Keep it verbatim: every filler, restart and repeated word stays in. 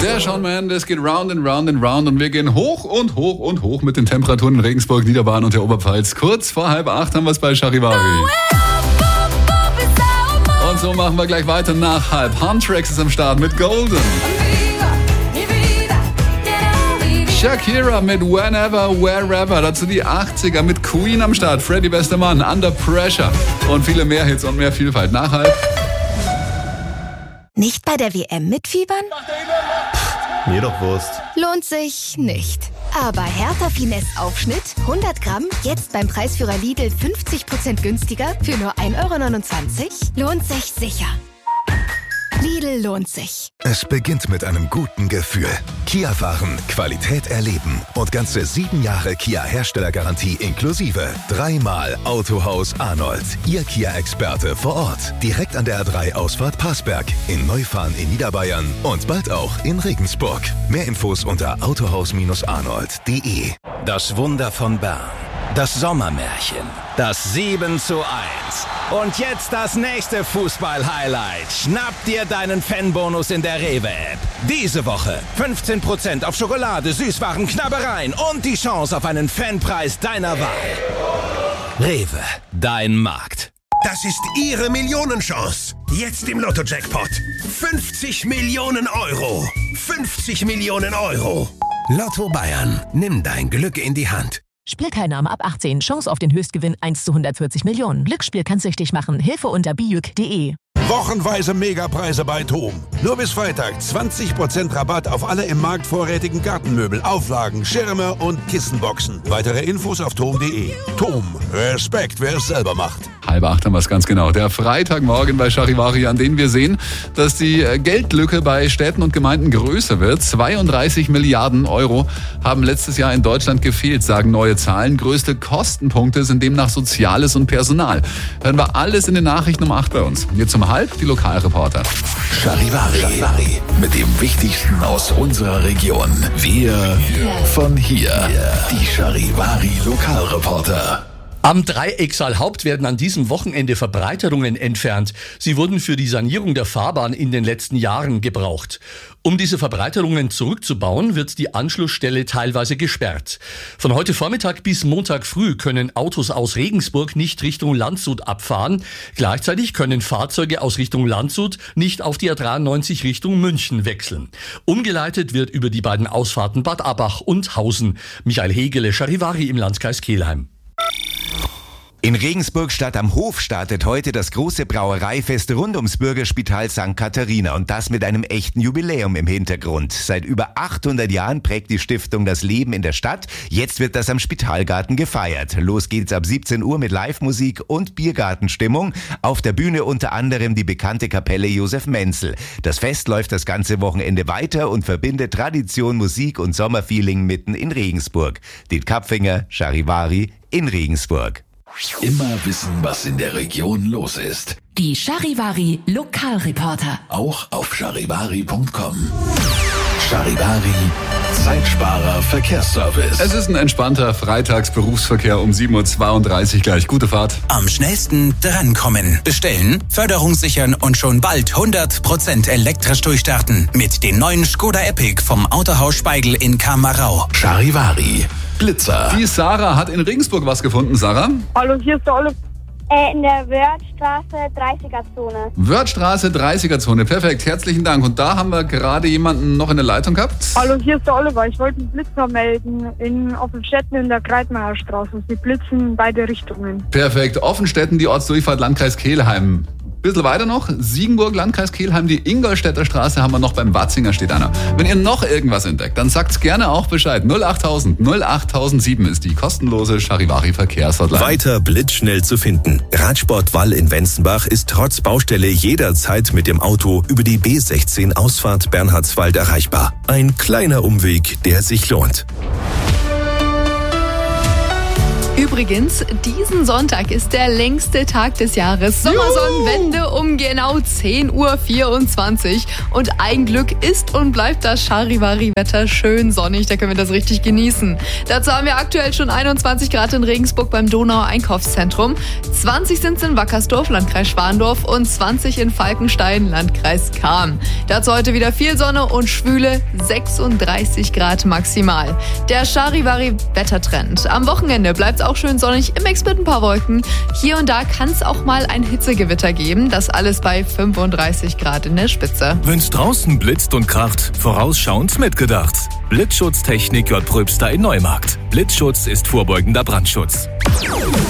Der Shawn Mendes geht round and round and round und wir gehen hoch und hoch und hoch mit den Temperaturen in Regensburg, Niederbayern und der Oberpfalz. Kurz vor halb acht haben wir es bei Charivari. Und so machen wir gleich weiter nach halb. Huntrax ist am Start mit Golden. Shakira mit Whenever, Wherever. Dazu die achtziger mit Queen am Start. Freddy bester Mann, Under Pressure. Und viele mehr Hits und mehr Vielfalt. Nach halb. Nicht bei der W M mitfiebern? Pff, mir doch Wurst. Lohnt sich nicht. Aber Hertha Finesse Aufschnitt, hundert Gramm, jetzt beim Preisführer Lidl fünfzig Prozent günstiger für nur ein Euro neunundzwanzig? Lohnt sich sicher. Lidl lohnt sich. Es beginnt mit einem guten Gefühl. Kia fahren, Qualität erleben und ganze sieben Jahre Kia-Herstellergarantie inklusive. Dreimal Autohaus Arnold. Ihr Kia-Experte vor Ort. Direkt an der A drei Ausfahrt Passberg. In Neufahren in Niederbayern und bald auch in Regensburg. Mehr Infos unter autohaus arnold punkt de. Das Wunder von Bern. Das Sommermärchen. Das sieben zu eins. Und jetzt das nächste Fußball-Highlight. Schnapp dir deinen Fanbonus in der Rewe-App. Diese Woche fünfzehn Prozent auf Schokolade, Süßwaren, Knabbereien und die Chance auf einen Fanpreis deiner Wahl. Rewe, dein Markt. Das ist Ihre Millionenchance. Jetzt im Lotto-Jackpot. fünfzig Millionen Euro. fünfzig Millionen Euro. Lotto Bayern. Nimm dein Glück in die Hand. Spielteilnahme ab achtzehn. Chance auf den Höchstgewinn eins zu hundertvierzig Millionen. Glücksspiel kann süchtig machen. Hilfe unter bijuk punkt de. Wochenweise Megapreise bei TOM. Nur bis Freitag zwanzig Prozent Rabatt auf alle im Markt vorrätigen Gartenmöbel, Auflagen, Schirme und Kissenboxen. Weitere Infos auf tom punkt de. TOM. Respekt, wer es selber macht. Halb acht haben wir es ganz genau. Der Freitagmorgen bei Charivari, an dem wir sehen, dass die Geldlücke bei Städten und Gemeinden größer wird. zweiunddreißig Milliarden Euro haben letztes Jahr in Deutschland gefehlt, sagen neue Zahlen. Größte Kostenpunkte sind demnach Soziales und Personal. Hören wir alles in den Nachrichten um acht bei uns. Jetzt um halb die Lokalreporter. Charivari. Charivari. Mit dem Wichtigsten aus unserer Region. Wir von hier. Die Charivari Lokalreporter. Am Dreiecksaalhaupt werden an diesem Wochenende Verbreiterungen entfernt. Sie wurden für die Sanierung der Fahrbahn in den letzten Jahren gebraucht. Um diese Verbreiterungen zurückzubauen, wird die Anschlussstelle teilweise gesperrt. Von heute Vormittag bis Montag früh können Autos aus Regensburg nicht Richtung Landshut abfahren. Gleichzeitig können Fahrzeuge aus Richtung Landshut nicht auf die A dreiundneunzig Richtung München wechseln. Umgeleitet wird über die beiden Ausfahrten Bad Abbach und Hausen. Michael Hegele, Charivari im Landkreis Kelheim. In Regensburg Stadt am Hof startet heute das große Brauereifest rund ums Bürgerspital Sankt Katharina und das mit einem echten Jubiläum im Hintergrund. Seit über achthundert Jahren prägt die Stiftung das Leben in der Stadt. Jetzt wird das am Spitalgarten gefeiert. Los geht's ab siebzehn Uhr mit Live-Musik und Biergartenstimmung. Auf der Bühne unter anderem die bekannte Kapelle Josef Menzel. Das Fest läuft das ganze Wochenende weiter und verbindet Tradition, Musik und Sommerfeeling mitten in Regensburg. Diet Kapfinger, Charivari in Regensburg. Immer wissen, was in der Region los ist. Die Charivari Lokalreporter. Auch auf charivari punkt com. Charivari, Zeitsparer Verkehrsservice. Es ist ein entspannter Freitagsberufsverkehr um sieben Uhr zweiunddreißig gleich. Gute Fahrt. Am schnellsten drankommen. Bestellen, Förderung sichern und schon bald hundert Prozent elektrisch durchstarten. Mit den neuen Skoda Epic vom Autohaus Speigel in Kamerau. Charivari, Blitzer. Die Sarah hat in Regensburg was gefunden. Sarah? Hallo, hier ist der Oliver. Äh, in der Wörthstraße dreißiger-Zone. Wörthstraße dreißiger-Zone, perfekt, herzlichen Dank. Und da haben wir gerade jemanden noch in der Leitung gehabt. Hallo, hier ist der Oliver. Ich wollte einen Blitzer melden in Offenstetten in der Kreitmeierstraße. Sie blitzen in beide Richtungen. Perfekt, Offenstetten, die Ortsdurchfahrt Landkreis Kelheim. Bisschen weiter noch, Siegenburg, Landkreis Kelheim, die Ingolstädter Straße haben wir noch, beim Watzinger steht einer. Wenn ihr noch irgendwas entdeckt, dann sagt's gerne auch Bescheid. null achttausend null achttausendsieben ist die kostenlose Charivari Verkehrshotline. Weiter blitzschnell zu finden. Radsport Wall in Wenzenbach ist trotz Baustelle jederzeit mit dem Auto über die B sechzehn Ausfahrt Bernhardswald erreichbar. Ein kleiner Umweg, der sich lohnt. Übrigens, diesen Sonntag ist der längste Tag des Jahres. Sommersonnenwende um genau zehn Uhr vierundzwanzig. Und ein Glück ist und bleibt das Charivari-Wetter schön sonnig. Da können wir das richtig genießen. Dazu haben wir aktuell schon einundzwanzig Grad in Regensburg beim Donau-Einkaufszentrum. zwanzig sind es in Wackersdorf, Landkreis Schwandorf, und zwanzig in Falkenstein, Landkreis Cham. Dazu heute wieder viel Sonne und schwüle sechsunddreißig Grad maximal. Der Charivari-Wettertrend. Am Wochenende bleibt es auch schön sonnig, im Mix mit ein paar Wolken. Hier und da kann es auch mal ein Hitzegewitter geben. Das alles bei fünfunddreißig Grad in der Spitze. Wenn's draußen blitzt und kracht, vorausschauend mitgedacht. Blitzschutztechnik J. Pröbster in Neumarkt. Blitzschutz ist vorbeugender Brandschutz.